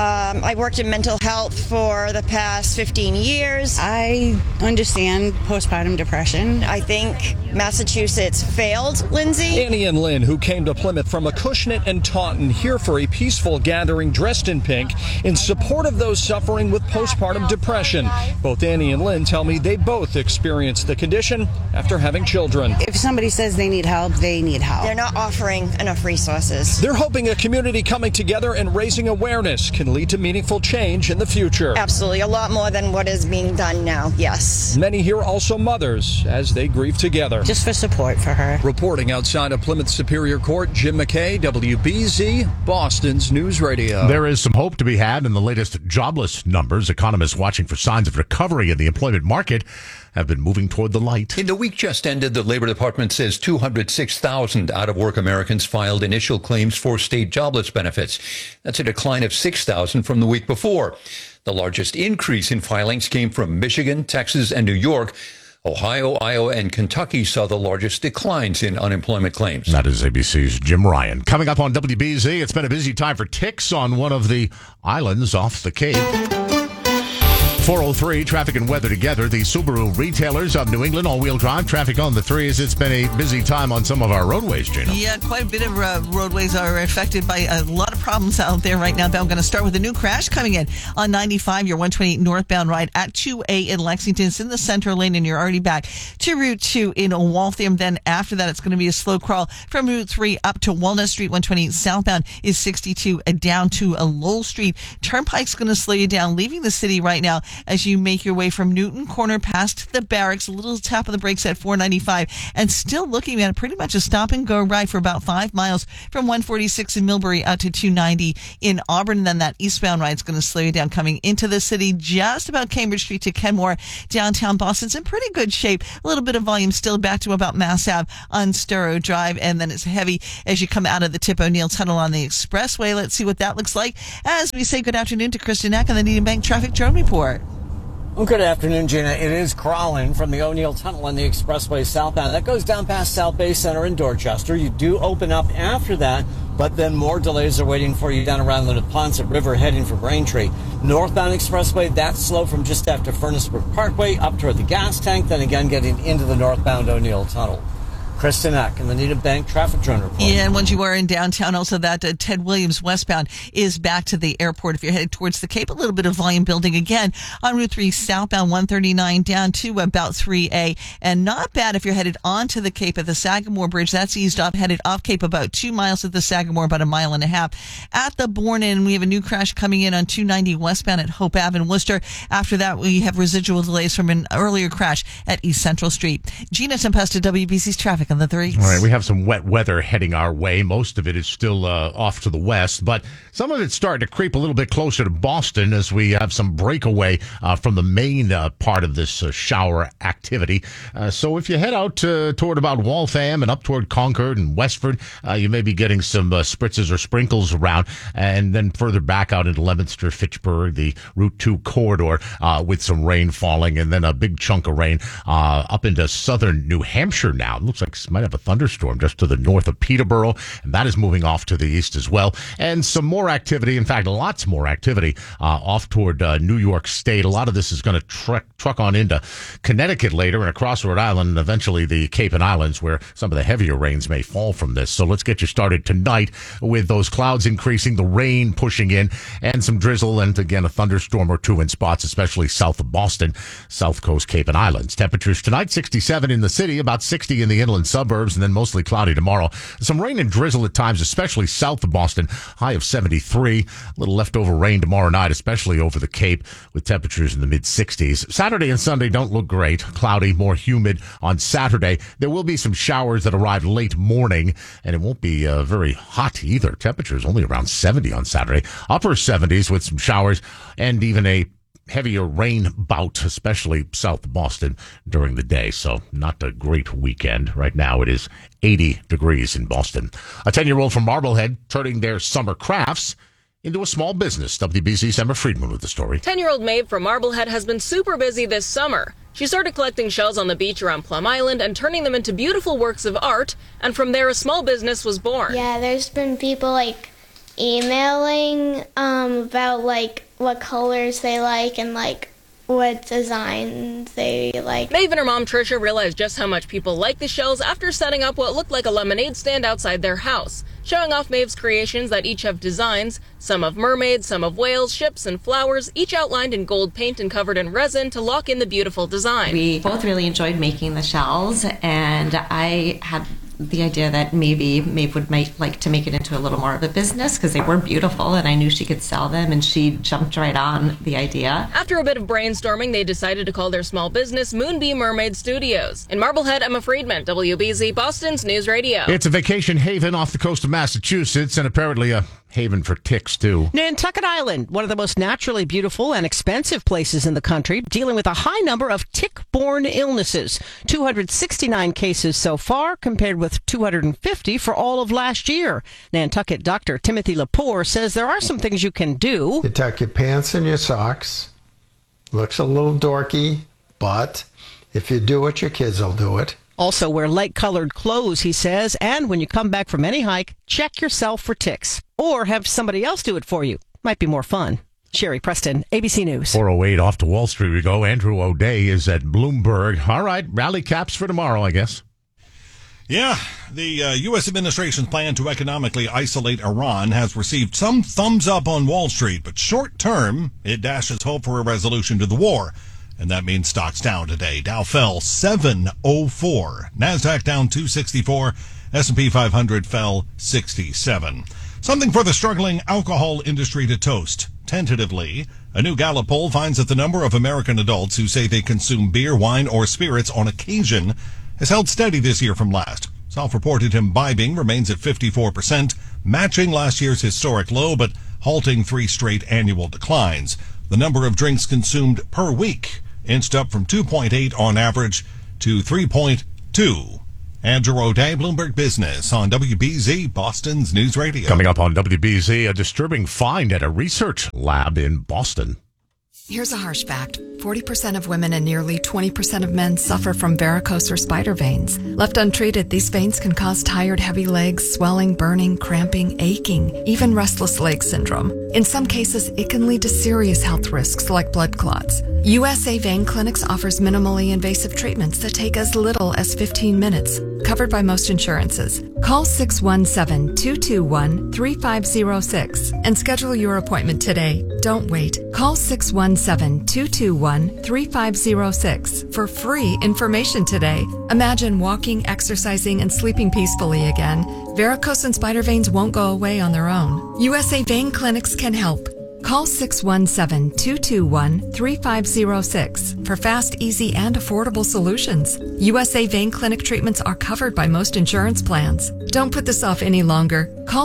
I worked in mental health for the past 15 years. I understand postpartum depression. I think Massachusetts failed Lindsay. Annie and Lynn, who came to Plymouth from Acushnet and Taunton, here for a peaceful gathering dressed in pink in support of those suffering with postpartum depression. Both Annie and Lynn tell me they both experienced the condition after having children. If somebody says they need help, they need help. They're not offering enough resources. They're hoping a community coming together and raising awareness can lead to meaningful change in the future. Absolutely, a lot more than what is being done now, yes. Many here also mothers as they grieve together. Just for support for her. Reporting outside of Plymouth Superior Court, Jim McKay, WBZ, Boston's News Radio. There is some hope to be had in the latest jobless numbers. Economists watching for signs of recovery in the employment market have been moving toward the light. In the week just ended, the Labor Department says 206,000 out-of-work Americans filed initial claims for state jobless benefits. That's a decline of 6,000 6,000 from the week before. The largest increase in filings came from Michigan, Texas, and New York. Ohio, Iowa, and Kentucky saw the largest declines in unemployment claims. That is ABC's Jim Ryan. Coming up on WBZ, it's been a busy time for ticks on one of the islands off the Cape. 403, traffic and weather together. The Subaru retailers of New England, all-wheel drive, traffic on the threes. It's been a busy time on some of our roadways, Gina. Yeah, quite a bit of roadways are affected by a lot of problems out there right now. But I'm going to start with a new crash coming in on 95, your 128 northbound ride at 2A in Lexington. It's in the center lane, and you're already back to Route 2 in Waltham. Then after that, it's going to be a slow crawl from Route 3 up to Walnut Street. 128 southbound is 62 down to Lowell Street. Turnpike's going to slow you down, leaving the city right now as you make your way from Newton Corner past the barracks, a little tap of the brakes at 495, and still looking at pretty much a stop and go ride for about 5 miles from 146 in Millbury out to 290 in Auburn. And then that eastbound ride is going to slow you down coming into the city just about Cambridge Street to Kenmore. Downtown Boston's in pretty good shape. A little bit of volume still back to about Mass Ave on Storrow Drive, and then it's heavy as you come out of the Tip O'Neill Tunnel on the expressway. Let's see what that looks like as we say good afternoon to Kristen Eck on the Needham Bank Traffic Drone Report. Well, good afternoon, Gina. It is crawling from the O'Neill Tunnel on the expressway southbound. That goes down past South Bay Center in Dorchester. You do open up after that, but then more delays are waiting for you down around the Neponset River heading for Braintree. Northbound expressway, that's slow from just after Furnace Brook Parkway up toward the gas tank, then again getting into the northbound O'Neill Tunnel. Kristen Eck in the Needham Bank Traffic Drone Report. Yeah, and once you are in downtown, also that Ted Williams westbound is back to the airport. If you're headed towards the Cape, a little bit of volume building again on Route 3 southbound 139 down to about 3A. And not bad if you're headed onto the Cape at the Sagamore Bridge. That's eased off, headed off Cape about 2 miles at the Sagamore, about 1.5 miles. At the Bourne Inn, we have a new crash coming in on 290 westbound at Hope Ave in Worcester. After that, we have residual delays from an earlier crash at East Central Street. Gina Tempesta, WBC's traffic on the threes. All right, we have some wet weather heading our way. Most of it is still off to the west, but some of it's starting to creep a little bit closer to Boston as we have some breakaway from the main part of this shower activity. So if you head out toward about Waltham and up toward Concord and Westford, you may be getting some spritzes or sprinkles around, and then further back out into Leominster, Fitchburg, the Route 2 corridor with some rain falling, and then a big chunk of rain up into southern New Hampshire now. It looks like it might have a thunderstorm just to the north of Peterborough, and that is moving off to the east as well. And some more activity, in fact, lots more activity off toward New York State. A lot of this is going to truck on into Connecticut later and across Rhode Island and eventually the Cape and Islands, where some of the heavier rains may fall from this. So let's get you started tonight with those clouds increasing, the rain pushing in, and some drizzle, and again, a thunderstorm or two in spots, especially south of Boston, South Coast, Cape and Islands. Temperatures tonight, 67 in the city, about 60 in the inland suburbs, and then mostly cloudy tomorrow. Some rain and drizzle at times, especially south of Boston, high of 73. A little leftover rain tomorrow night, especially over the Cape, with temperatures in the mid-60s. Saturday and Sunday don't look great. Cloudy, more humid on Saturday. There will be some showers that arrive late morning, and it won't be very hot either. Temperatures only around 70 on Saturday. Upper 70s with some showers and even a heavier rain bout, especially south of Boston during the day. So not a great weekend. Right now it is 80 degrees in Boston. A 10-year-old from Marblehead turning their summer crafts into a small business. WBC's Emma Friedman with the story. 10-year-old Maeve from Marblehead has been super busy this summer. She started collecting shells on the beach around Plum Island and turning them into beautiful works of art. And from there, a small business was born. Yeah, there's been people emailing about what colors they like and what designs they like. Maeve and her mom Trisha realized just how much people like the shells after setting up what looked like a lemonade stand outside their house, showing off Maeve's creations that each have designs, some of mermaids, some of whales, ships, and flowers, each outlined in gold paint and covered in resin to lock in the beautiful design. We both really enjoyed making the shells, and I had the idea that maybe Maeve would like to make it into a little more of a business because they were beautiful and I knew she could sell them, and she jumped right on the idea. After a bit of brainstorming, they decided to call their small business Moonbee Mermaid Studios. In Marblehead, Emma Friedman, WBZ Boston's News Radio. It's a vacation haven off the coast of Massachusetts, and apparently a haven for ticks, too. Nantucket Island, one of the most naturally beautiful and expensive places in the country, dealing with a high number of tick-borne illnesses. 269 cases so far, compared with 250 for all of last year. Nantucket Dr. Timothy Lepore says there are some things you can do. You tuck your pants and your socks. Looks a little dorky, but if you do it, your kids will do it. Also wear light-colored clothes, he says, and when you come back from any hike, check yourself for ticks. Or have somebody else do it for you. Might be more fun. Sherry Preston, ABC News. 4:08 off to Wall Street we go. Andrew O'Day is at Bloomberg. All right, rally caps for tomorrow, I guess. Yeah, the U.S. administration's plan to economically isolate Iran has received some thumbs up on Wall Street, but short term, it dashes hope for a resolution to the war. And that means stocks down today. Dow fell 704. NASDAQ down 264. S&P 500 fell 67. Something for the struggling alcohol industry to toast. Tentatively, a new Gallup poll finds that the number of American adults who say they consume beer, wine, or spirits on occasion has held steady this year from last. Self-reported imbibing remains at 54%, matching last year's historic low, but halting 3 straight annual declines. The number of drinks consumed per week inched up from 2.8 on average to 3.2. Andrew O'Day, Bloomberg Business on WBZ, Boston's News Radio. Coming up on WBZ, a disturbing find at a research lab in Boston. Here's a harsh fact. 40% of women and nearly 20% of men suffer from varicose or spider veins. Left untreated, these veins can cause tired, heavy legs, swelling, burning, cramping, aching, even restless leg syndrome. In some cases, it can lead to serious health risks like blood clots. USA Vein Clinics offers minimally invasive treatments that take as little as 15 minutes, covered by most insurances. Call 617-221-3506 and schedule your appointment today. Don't wait. Call 617-221-3506 for free information today. Imagine walking, exercising, and sleeping peacefully again. Varicose and spider veins won't go away on their own. USA Vein Clinics can help. Call 617-221-3506 for fast, easy, and affordable solutions. USA Vein Clinic treatments are covered by most insurance plans. Don't put this off any longer. Call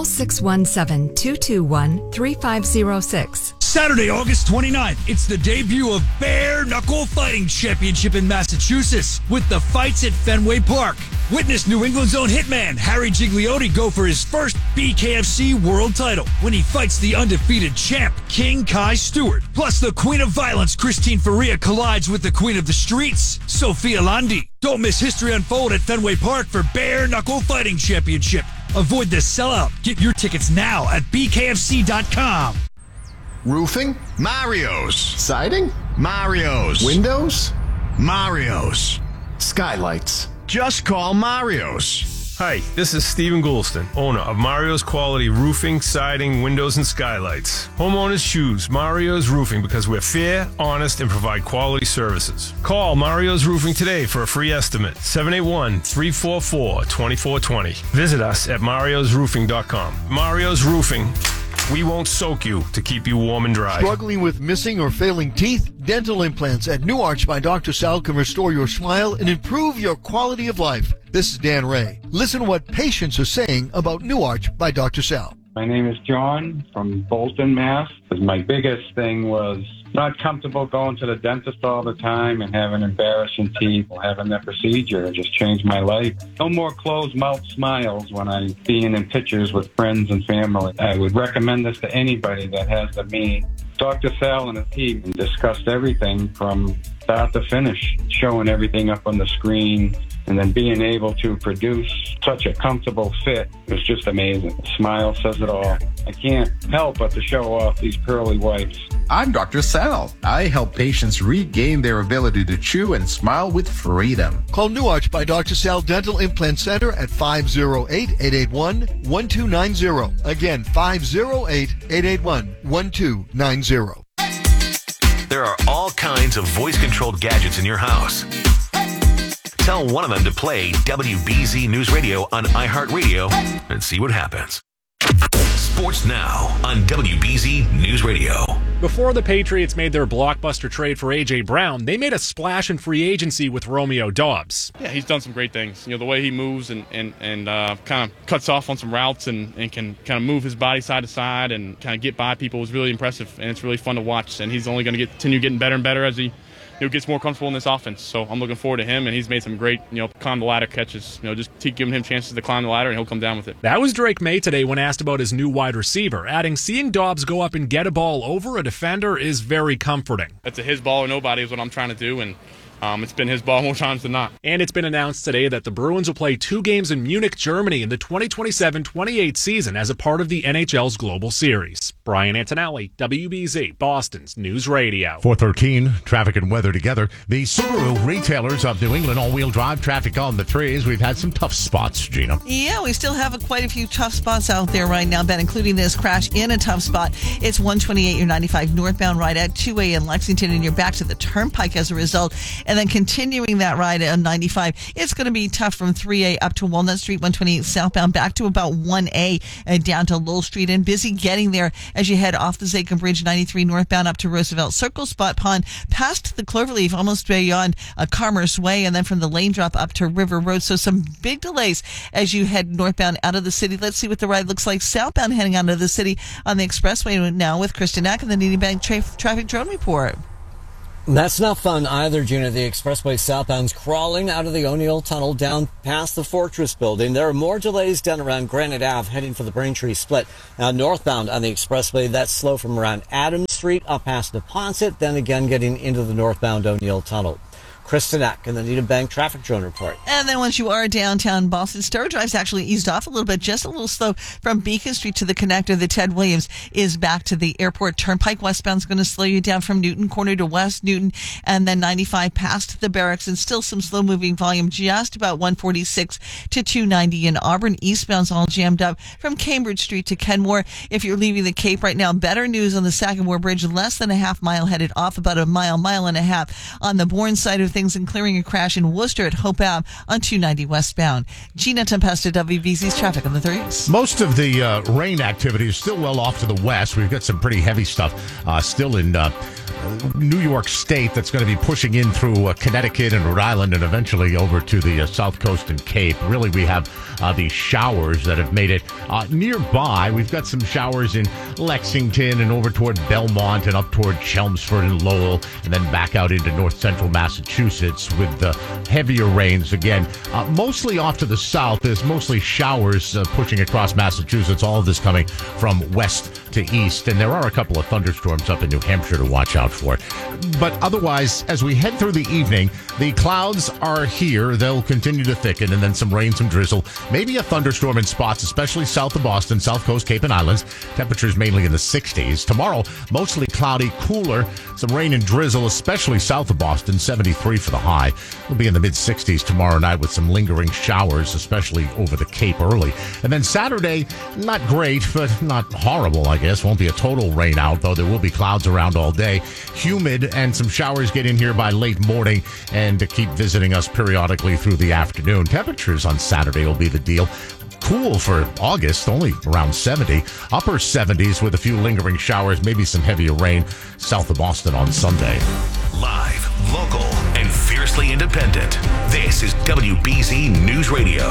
617-221-3506. Saturday, August 29th, it's the debut of Bare Knuckle Fighting Championship in Massachusetts with the fights at Fenway Park. Witness New England's own hitman, Harry Gigliotti, go for his first BKFC world title when he fights the undefeated champ, King Kai Stewart. Plus, the Queen of Violence, Christine Faria, collides with the Queen of the Streets, Sophia Landi. Don't miss history unfold at Fenway Park for Bare Knuckle Fighting Championship. Avoid the sellout. Get your tickets now at BKFC.com. Roofing? Mario's. Siding? Mario's. Windows? Mario's. Skylights? Just call Mario's. Hi, this is Stephen Goulston, owner of Mario's Quality Roofing, Siding, Windows, and Skylights. Homeowners choose Mario's Roofing because we're fair, honest, and provide quality services. Call Mario's Roofing today for a free estimate, 781-344-2420. Visit us at mariosroofing.com. Mario's Roofing. We won't soak you to keep you warm and dry. Struggling with missing or failing teeth? Dental implants at New Arch by Dr. Sal can restore your smile and improve your quality of life. This is Dan Ray. Listen to what patients are saying about New Arch by Dr. Sal. My name is John from Bolton, Mass. My biggest thing was not comfortable going to the dentist all the time and having embarrassing teeth or having that procedure. It just changed my life. No more closed mouth smiles when I'm being in pictures with friends and family. I would recommend this to anybody that has the means. Dr. Sal and his team discussed everything from start to finish, showing everything up on the screen, and then being able to produce such a comfortable fit was just amazing. The smile says it all. I can't help but to show off these pearly whites. I'm Dr. Sal. I help patients regain their ability to chew and smile with freedom. Call New Arch by Dr. Sal Dental Implant Center at 508-881-1290. Again, 508-881-1290. There are all kinds of voice-controlled gadgets in your house. Tell one of them to play WBZ News Radio on iHeartRadio and see what happens. Sports Sports Now on WBZ News Radio. Before the Patriots made their blockbuster trade for A.J. Brown, they made a splash in free agency with Romeo Doubs. Yeah, he's done some great things. The way he moves and kind of cuts off on some routes and can kind of move his body side to side and kind of get by people was really impressive, and it's really fun to watch. And he's only going to continue getting better and better as he gets more comfortable in this offense. So I'm looking forward to him, and he's made some great, climb the ladder catches. Just keep giving him chances to climb the ladder, and he'll come down with it. That was Drake May today when asked about his new wide receiver, adding seeing Doubs go up and get a ball over a defender is very comforting. That's a his ball or nobody is what I'm trying to do, and it's been his ball more times than not. And it's been announced today that the Bruins will play 2 games in Munich, Germany in the 2027-28 season as a part of the NHL's Global Series. Brian Antonelli, WBZ, Boston's News Radio. 413, traffic and weather together. The Subaru retailers of New England all-wheel drive traffic on the trees. We've had some tough spots, Gina. Yeah, we still have quite a few tough spots out there right now, Ben, including this crash in a tough spot. It's 128, your 95 northbound ride at 2A in Lexington, and you're back to the Turnpike as a result. And then continuing that ride on 95, it's going to be tough from 3A up to Walnut Street, 128 southbound, back to about 1A and down to Lowell Street, and busy getting there as you head off the Zachem Bridge, 93 northbound up to Roosevelt Circle, Spot Pond, past the Cloverleaf, almost beyond Commerce Way, and then from the lane drop up to River Road. So some big delays as you head northbound out of the city. Let's see what the ride looks like southbound heading out of the city on the expressway now with Kristen Ack and the Needy Bank Traffic Drone Report. That's not fun either, Gina. The expressway southbound's crawling out of the O'Neill Tunnel down past the Fortress Building. There are more delays down around Granite Ave heading for the Braintree Split. Now northbound on the expressway, that's slow from around Adams Street up past Neponset, then again getting into the northbound O'Neill Tunnel. Kristen Ack and the Needham Bank Traffic Drone Report. And then once you are downtown Boston, Star Drive's actually eased off a little bit, just a little slow from Beacon Street to the connector. The Ted Williams is back to the airport. Turnpike westbound's going to slow you down from Newton Corner to West Newton, and then 95 past the barracks, and still some slow moving volume just about 146 to 290 in Auburn. Eastbound's all jammed up from Cambridge Street to Kenmore. If you're leaving the Cape right now, better news on the Sagamore Bridge, less than a half mile headed off, about a mile and a half on the Bourne side of things, and clearing a crash in Worcester at Hope Ave on 290 westbound. Gina Tempesta, WBZ's traffic on the 3s. Most of the rain activity is still well off to the west. We've got some pretty heavy stuff still in New York State that's going to be pushing in through Connecticut and Rhode Island and eventually over to the South Coast and Cape. Really, we have these showers that have made it nearby. We've got some showers in Lexington and over toward Belmont and up toward Chelmsford and Lowell, and then back out into north central Massachusetts with the heavier rains again. Mostly off to the south. There's mostly showers pushing across Massachusetts. All of this coming from west to east, and there are a couple of thunderstorms up in New Hampshire to watch out for. But otherwise, as we head through the evening, the clouds are here. They'll continue to thicken, and then some rain, some drizzle, maybe a thunderstorm in spots, especially south of Boston, South Coast, Cape and Islands. Temperatures mainly in the 60s. Tomorrow, mostly cloudy, cooler, some rain and drizzle, especially south of Boston, 73 for the high. We'll be in the mid-60s tomorrow night with some lingering showers, especially over the Cape early. And then Saturday, not great, but not horrible, I guess. Won't be a total rain out, though there will be clouds around all day. Humid, and some showers get in here by late morning and to keep visiting us periodically through the afternoon. Temperatures on Saturday will be the deal. Cool for August, only around 70. Upper 70s with a few lingering showers, maybe some heavier rain south of Boston on Sunday. Live, local, and fiercely independent. This is WBZ News Radio.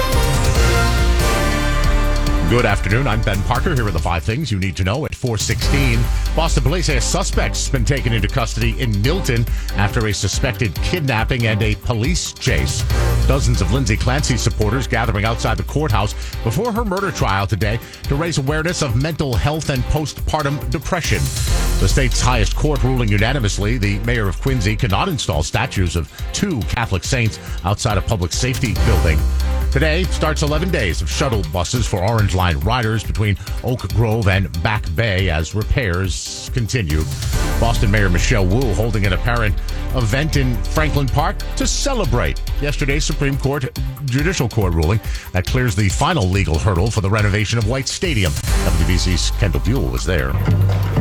Good afternoon. I'm Ben Parker. Here are the 5 things you need to know at 4:16. Boston police say a suspect's been taken into custody in Milton after a suspected kidnapping and a police chase. Dozens of Lindsay Clancy supporters gathering outside the courthouse before her murder trial today to raise awareness of mental health and postpartum depression. The state's highest court ruling unanimously the mayor of Quincy cannot install statues of 2 Catholic saints outside a public safety building. Today starts 11 days of shuttle buses for Orange Line riders between Oak Grove and Back Bay as repairs continue. Boston Mayor Michelle Wu holding an apparent event in Franklin Park to celebrate yesterday's Supreme Court Judicial Court ruling that clears the final legal hurdle for the renovation of White Stadium. WBC's Kendall Buell was there.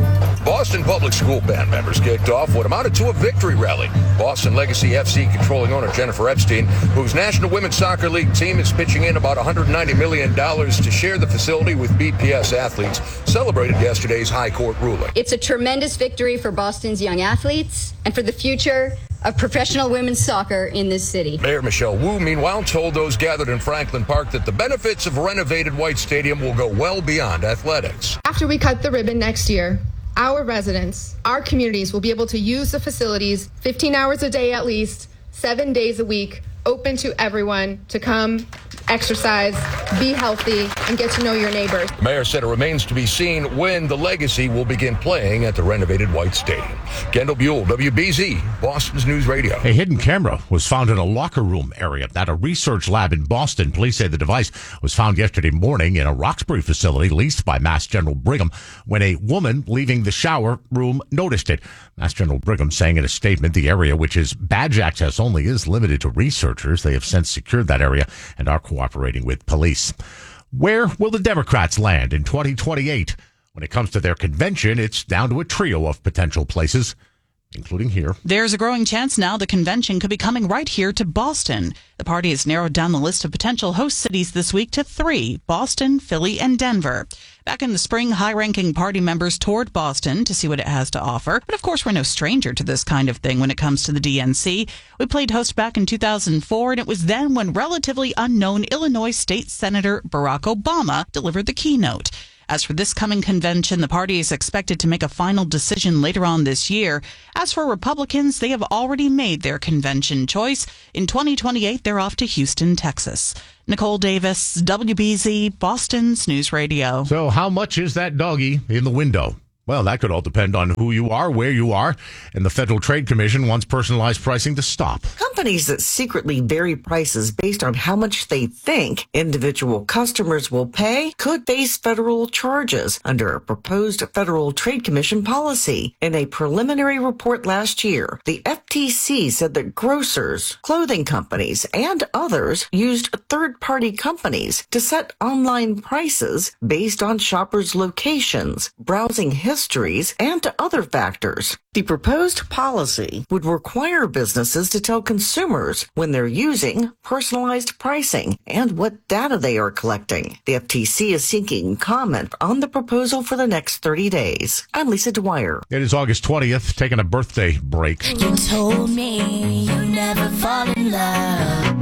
Boston Public School band members kicked off what amounted to a victory rally. Boston Legacy FC controlling owner Jennifer Epstein, whose National Women's Soccer League team is pitching in about $190 million to share the facility with BPS athletes, celebrated yesterday's high court ruling. It's a tremendous victory for Boston's young athletes and for the future of professional women's soccer in this city. Mayor Michelle Wu, meanwhile, told those gathered in Franklin Park that the benefits of renovated White Stadium will go well beyond athletics. After we cut the ribbon next year, our residents, our communities will be able to use the facilities 15 hours a day at least, 7 days a week, open to everyone to come, exercise, be healthy, and get to know your neighbors. The mayor said it remains to be seen when the Legacy will begin playing at the renovated White Stadium. Kendall Buell, WBZ, Boston's News Radio. A hidden camera was found in a locker room area at a research lab in Boston. Police say the device was found yesterday morning in a Roxbury facility leased by Mass General Brigham when a woman leaving the shower room noticed it. Mass General Brigham saying in a statement the area, which is badge access only, is limited to researchers. They have since secured that area and are cooperating with police. Where will the Democrats land in 2028? When it comes to their convention, it's down to a trio of potential places, including here. There's a growing chance now the convention could be coming right here to Boston. The party has narrowed down the list of potential host cities this week to 3, Boston, Philly, and Denver. Back in the spring, high-ranking party members toured Boston to see what it has to offer. But of course, we're no stranger to this kind of thing when it comes to the DNC. We played host back in 2004, and it was then when relatively unknown Illinois State Senator Barack Obama delivered the keynote. As for this coming convention, the party is expected to make a final decision later on this year. As for Republicans, they have already made their convention choice. In 2028, they're off to Houston, Texas. Nicole Davis, WBZ, Boston's News Radio. So how much is that doggy in the window? Well, that could all depend on who you are, where you are, and the Federal Trade Commission wants personalized pricing to stop. Companies that secretly vary prices based on how much they think individual customers will pay could face federal charges under a proposed Federal Trade Commission policy. In a preliminary report last year, the FTC said that grocers, clothing companies, and others used third-party companies to set online prices based on shoppers' locations, browsing histories, and other factors. The proposed policy would require businesses to tell consumers when they're using personalized pricing and what data they are collecting. The FTC is seeking comment on the proposal for the next 30 days. I'm Lisa Dwyer. It is August 20th, taking a birthday break. You told me you never fall in love.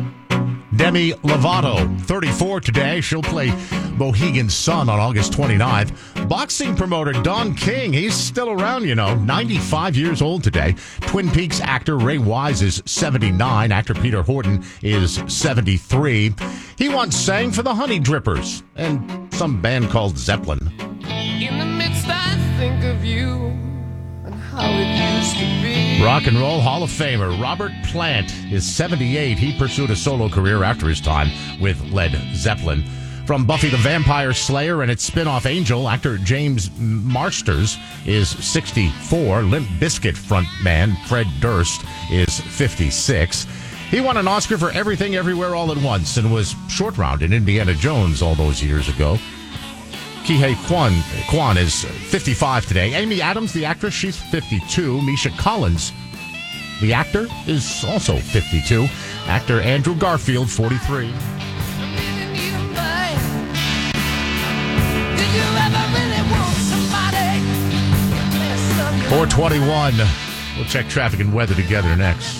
Demi Lovato, 34 today. She'll play Mohegan Sun on August 29th. Boxing promoter Don King, he's still around, 95 years old today. Twin Peaks actor Ray Wise is 79. Actor Peter Horton is 73. He once sang for the Honey Drippers and some band called Zeppelin. In the midst, I think of you and how it used to be. Rock and Roll Hall of Famer Robert Plant is 78. He pursued a solo career after his time with Led Zeppelin. From Buffy the Vampire Slayer and its spin-off Angel, actor James Marsters is 64. Limp Bizkit frontman Fred Durst is 56. He won an Oscar for Everything Everywhere All at Once and was short round in Indiana Jones all those years ago. Kihei Kwan is 55 today. Amy Adams, the actress, she's 52. Misha Collins, the actor, is also 52. Actor Andrew Garfield, 43. 421. We'll check traffic and weather together next.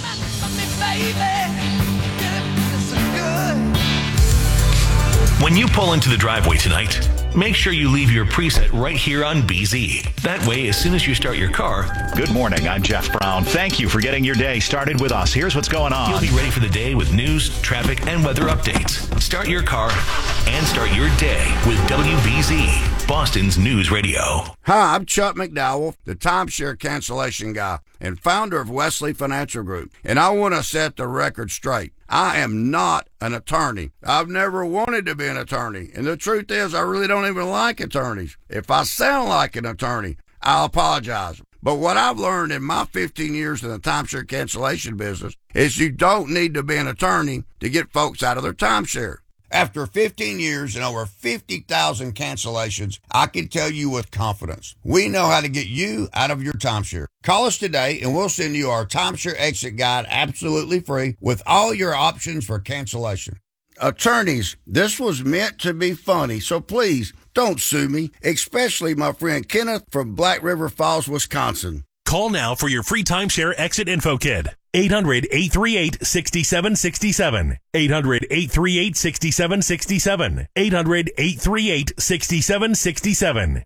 When you pull into the driveway tonight, make sure you leave your preset right here on BZ. That way, as soon as you start your car... Good morning, I'm Jeff Brown. Thank you for getting your day started with us. Here's what's going on. You'll be ready for the day with news, traffic, and weather updates. Start your car and start your day with WBZ, Boston's News Radio. Hi, I'm Chuck McDowell, the timeshare cancellation guy and founder of Wesley Financial Group. And I want to set the record straight. I am not an attorney. I've never wanted to be an attorney. And the truth is, I really don't even like attorneys. If I sound like an attorney, I'll apologize. But what I've learned in my 15 years in the timeshare cancellation business is you don't need to be an attorney to get folks out of their timeshare. After 15 years and over 50,000 cancellations, I can tell you with confidence, we know how to get you out of your timeshare. Call us today and we'll send you our timeshare exit guide absolutely free with all your options for cancellation. Attorneys, this was meant to be funny, so please don't sue me, especially my friend Kenneth from Black River Falls, Wisconsin. Call now for your free timeshare exit info kit. 800-838-6767. 800-838-6767. 800-838-6767.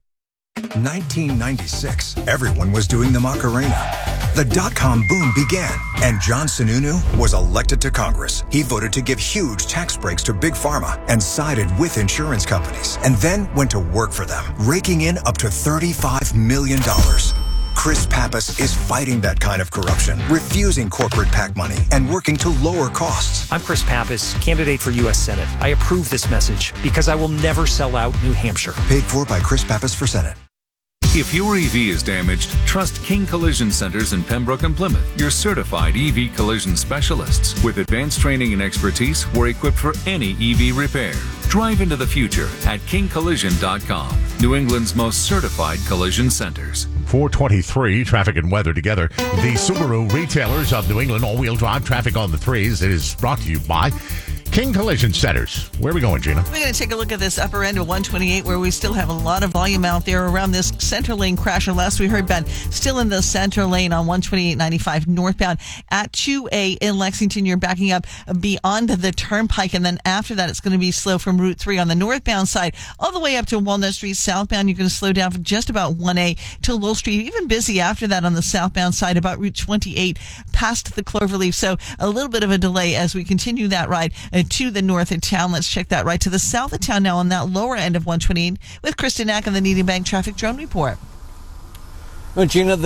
1996, everyone was doing the Macarena. The dot-com boom began, and John Sununu was elected to Congress. He voted to give huge tax breaks to Big Pharma and sided with insurance companies, and then went to work for them, raking in up to $35 million. Chris Pappas is fighting that kind of corruption, refusing corporate PAC money, and working to lower costs. I'm Chris Pappas, candidate for U.S. Senate. I approve this message because I will never sell out New Hampshire. Paid for by Chris Pappas for Senate. If your EV is damaged, trust King Collision Centers in Pembroke and Plymouth, your certified EV collision specialists. With advanced training and expertise, we're equipped for any EV repair. Drive into the future at kingcollision.com, New England's most certified collision centers. 423, traffic and weather together. The Subaru retailers of New England, all-wheel drive traffic on the threes. It is brought to you by King Collision Centers. Where are we going, Gina? We're going to take a look at this upper end of 128 where we still have a lot of volume out there around this center lane crash. And last we heard, Ben, still in the center lane on 128.95 northbound at 2A in Lexington. You're backing up beyond the turnpike. And then after that, it's going to be slow from Route 3 on the northbound side all the way up to Walnut Street southbound. You're going to slow down from just about 1A to Lowell Street. Even busy after that on the southbound side about Route 28 past the Cloverleaf. So a little bit of a delay as we continue that ride to the north of town. Let's check that right to the south of town now on that lower end of 128 with Kristen Ack on the Needham Bank Traffic Drone Report. Well, Gina,